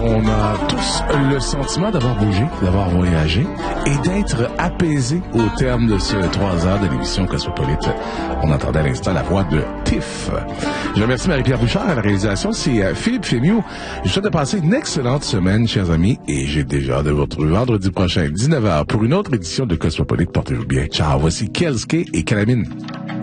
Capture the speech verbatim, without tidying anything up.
on a tous le sentiment d'avoir bougé, d'avoir voyagé et d'être apaisé au terme de ces trois heures de l'émission Cosmopolite. On entendait à l'instant la voix de Tiff. Je remercie Marie-Pierre Bouchard à la réalisation. C'est euh, Philippe Fémieux. Je souhaite de passer une excellente semaine, chers amis, et j'ai déjà hâte de vous retrouver vendredi prochain, dix-neuf heures, pour une autre édition de Cosmopolite. Portez-vous bien. Ciao. Voici Kelske et Calamine.